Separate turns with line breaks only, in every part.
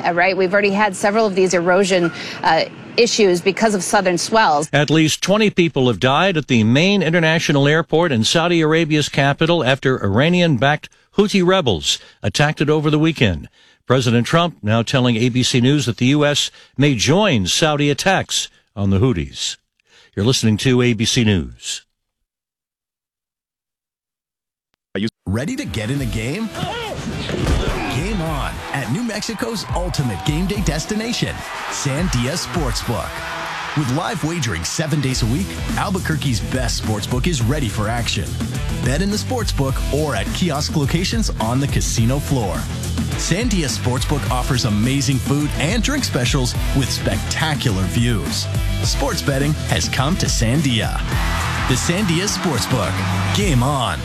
right? We've already had several of these erosion issues because of southern swells.
At least 20 people have died at the main international airport in Saudi Arabia's capital after Iranian-backed Houthi rebels attacked it over the weekend. President Trump now telling ABC News that the U.S. may join Saudi attacks on the Houthis. You're listening to ABC News.
Are you ready to get in the game? Game on at New Mexico's ultimate game day destination, Sandia Sportsbook. With live wagering 7 days a week, Albuquerque's best sportsbook is ready for action. Bet in the sportsbook or at kiosk locations on the casino floor. Sandia Sportsbook offers amazing food and drink specials with spectacular views. Sports betting has come to Sandia. The Sandia Sportsbook. Game on.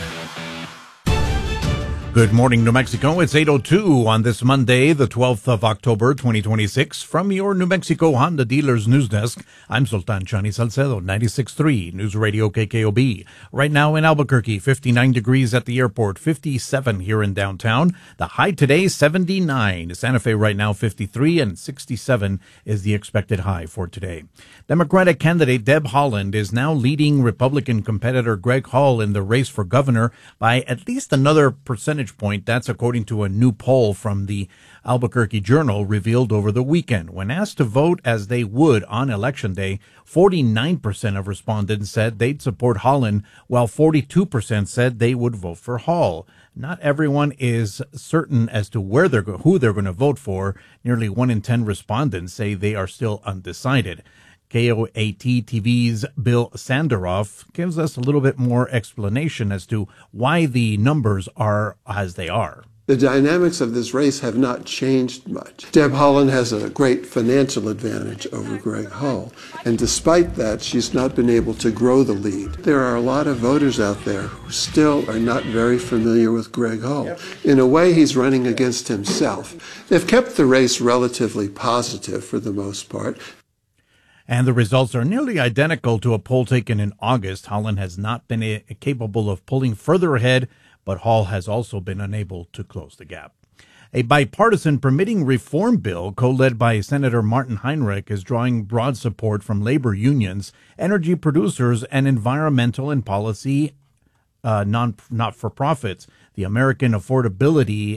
Good morning, New Mexico. It's 8:02 on this Monday, the 12th of October, 2026. From your New Mexico Honda Dealers News Desk, I'm Sultan Chani Salcedo, 96.3 News Radio KKOB. Right now in Albuquerque, 59 degrees at the airport, 57 here in downtown. The high today, 79. Santa Fe right now, 53, and 67 is the expected high for today. Democratic candidate Deb Haaland is now leading Republican competitor Greg Hall in the race for governor by at least another percentage point. That's according to a new poll from the Albuquerque Journal revealed over the weekend. When asked to vote as they would on Election Day, 49% of respondents said they'd support Haaland, while 42% said they would vote for Hall. Not everyone is certain as to who they're going to vote for. Nearly 1 in 10 respondents say they are still undecided. KOAT TV's Bill Sandaroff gives us a little bit more explanation as to why the numbers are as they are.
The dynamics of this race have not changed much. Deb Haaland has a great financial advantage over Greg Hall, and despite that, she's not been able to grow the lead. There are a lot of voters out there who still are not very familiar with Greg Hall. In a way, he's running against himself. They've kept the race relatively positive for the most part.
And the results are nearly identical to a poll taken in August. Haaland has not been capable of pulling further ahead, but Hall has also been unable to close the gap. A bipartisan permitting reform bill co-led by Senator Martin Heinrich is drawing broad support from labor unions, energy producers, and environmental and policy not-for-profits. The American Affordability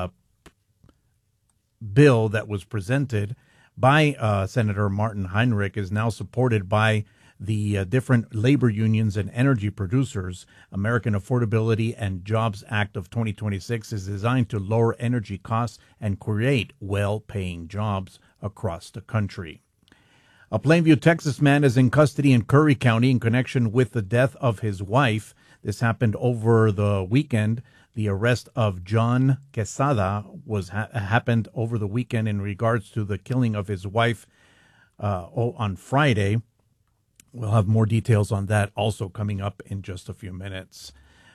bill that was presented by Senator Martin Heinrich is now supported by the different labor unions and energy producers. American Affordability and Jobs Act of 2026 is designed to lower energy costs and create well-paying jobs across the country. A Plainview, Texas man is in custody in Curry County in connection with the death of his wife. This happened over the weekend. The arrest of John Quesada happened over the weekend in regards to the killing of his wife on Friday. We'll have more details on that also coming up in just a few minutes.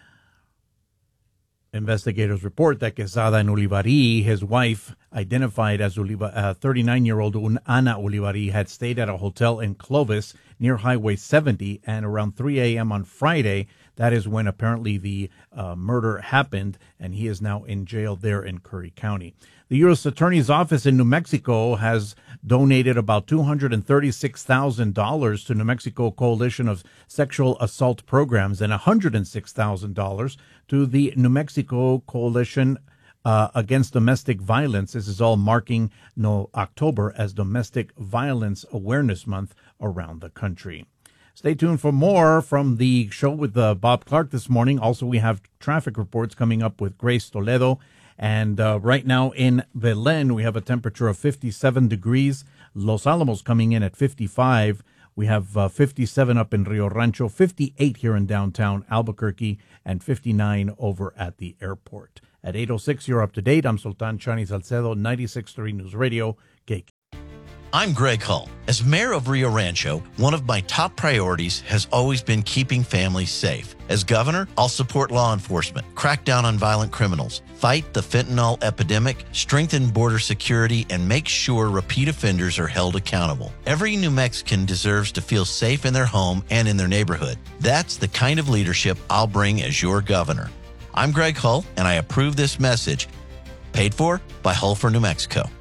Investigators report that Quesada and Ulibarri, his wife, identified as 39-year-old Ana Ulibarri, had stayed at a hotel in Clovis near Highway 70, and around 3 a.m. on Friday, that is when apparently the murder happened, and he is now in jail there in Curry County. The U.S. Attorney's Office in New Mexico has donated about $236,000 to New Mexico Coalition of Sexual Assault Programs and $106,000 to the New Mexico Coalition Against Domestic Violence. This is all marking October as Domestic Violence Awareness Month around the country. Stay tuned for more from the show with Bob Clark this morning. Also, we have traffic reports coming up with Grace Toledo. And right now in Belen, we have a temperature of 57 degrees. Los Alamos coming in at 55. We have 57 up in Rio Rancho, 58 here in downtown Albuquerque, and 59 over at the airport. At 8:06, you're up to date. I'm Sultan Chani Salcedo, 96.3 News Radio, KK.
I'm Greg Hull. As mayor of Rio Rancho, one of my top priorities has always been keeping families safe. As governor, I'll support law enforcement, crack down on violent criminals, fight the fentanyl epidemic, strengthen border security, and make sure repeat offenders are held accountable. Every New Mexican deserves to feel safe in their home and in their neighborhood. That's the kind of leadership I'll bring as your governor. I'm Greg Hull, and I approve this message. Paid for by Hull for New Mexico.